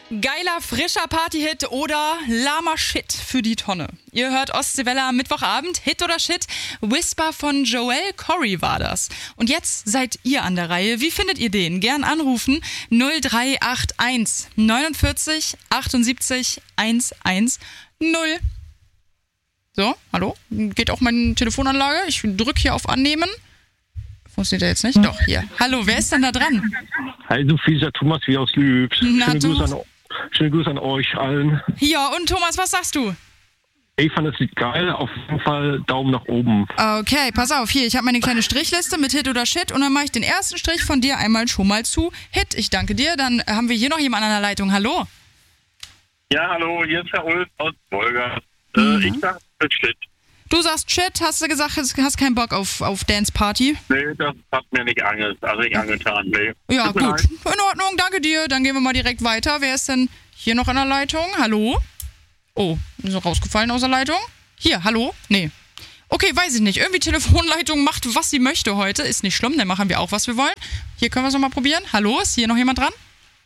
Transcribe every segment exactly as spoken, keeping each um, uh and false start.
Geiler, frischer Partyhit oder lahmer Shit für die Tonne. Ihr hört Ostseewelle am Mittwochabend. Hit oder Shit? Whisper von Joel Corry war das. Und jetzt seid ihr an der Reihe. Wie findet ihr den? Gern anrufen. null drei acht eins neunundvierzig achtundsiebzig hundertzehn. So, hallo? Geht auch meine Telefonanlage? Ich drücke hier auf Annehmen. Funktioniert der jetzt nicht? Doch, hier. Hallo, wer ist denn da dran? Hi Sophie, ist Thomas wie aus Lübs. Na, Schöne du? Grüße, an, schöne Grüße an euch allen. Ja, und Thomas, was sagst du? Ich fand das Lied geil, auf jeden Fall Daumen nach oben. Okay, pass auf, hier, ich habe meine kleine Strichliste mit Hit oder Shit und dann mache ich den ersten Strich von dir einmal schon mal zu Hit. Ich danke dir, dann haben wir hier noch jemanden an der Leitung. Hallo? Ja, hallo, hier ist Herr Ulf aus Wolgast. Äh, Mhm. Ich sag Shit. Du sagst Shit, hast du gesagt, du hast keinen Bock auf, auf Dance Party? Nee, das hat mir nicht angst, also nicht angetan, nee. Ja, Tut mir gut. leid. In Ordnung, danke dir. Dann gehen wir mal direkt weiter. Wer ist denn hier noch in der Leitung? Hallo? Oh, ist er rausgefallen aus der Leitung? Hier, hallo? Nee. Okay, weiß ich nicht. Irgendwie Telefonleitung macht, was sie möchte heute. Ist nicht schlimm, dann machen wir auch, was wir wollen. Hier können wir es nochmal probieren. Hallo, ist hier noch jemand dran?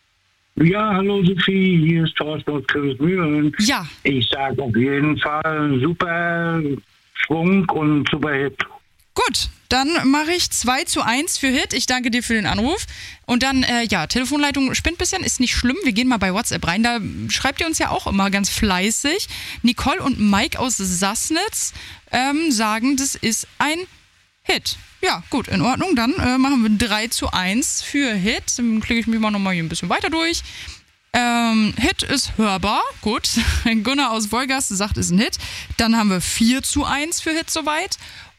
Ja, hallo Sophie, hier ist Thorsten aus Kürbismühlen. Ja. Ich sage auf jeden Fall super Schwung und super Hit. Gut, dann mache ich zwei zu eins für Hit. Ich danke dir für den Anruf. Und dann, äh, ja, Telefonleitung spinnt ein bisschen, ist nicht schlimm. Wir gehen mal bei WhatsApp rein. Da schreibt ihr uns ja auch immer ganz fleißig. Nicole und Mike aus Sassnitz ähm, sagen, das ist ein Hit. Ja, gut, in Ordnung. Dann äh, machen wir drei zu eins für Hit. Dann klicke ich mich mal nochmal hier ein bisschen weiter durch. Ähm, Hit ist hörbar. Gut. Gunnar aus Wolgast sagt, ist ein Hit. Dann haben wir vier zu eins für Hit soweit.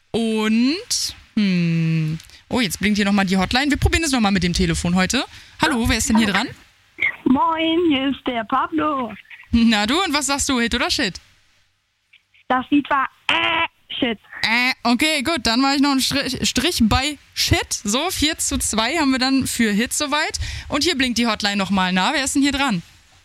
Und, hm, oh, jetzt blinkt hier nochmal die Hotline. Wir probieren es nochmal mit dem Telefon heute. Hallo, wer ist denn hier dran? Moin, hier ist der Pablo. Na du, und was sagst du, Hit oder Shit? Das Lied war äh, Shit. Äh, okay, gut, dann mache ich noch einen Strich, Strich bei Shit. So, vier zu zwei haben wir dann für Hit soweit. Und hier blinkt die Hotline nochmal. Na, wer ist denn hier dran?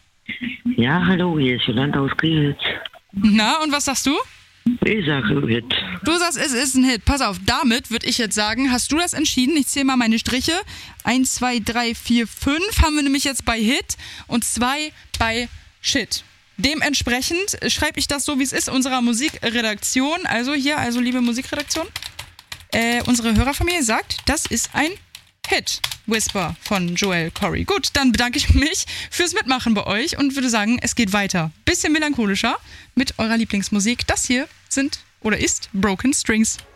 Ja, hallo, hier ist Jolanda aus Kiels. Na, und was sagst du? Ich sage Hit. Du sagst, es ist ein Hit. Pass auf, damit würde ich jetzt sagen, hast du das entschieden? Ich zähle mal meine Striche. Eins, zwei, drei, vier, fünf haben wir nämlich jetzt bei Hit und zwei bei Shit. Dementsprechend schreibe ich das so, wie es ist, unserer Musikredaktion. Also hier, also liebe Musikredaktion, äh, unsere Hörerfamilie sagt, das ist ein Hit. Whisper von Joel Corry. Gut, dann bedanke ich mich fürs Mitmachen bei euch und würde sagen, es geht weiter. Bisschen melancholischer mit eurer Lieblingsmusik. Das hier sind oder ist Broken Strings.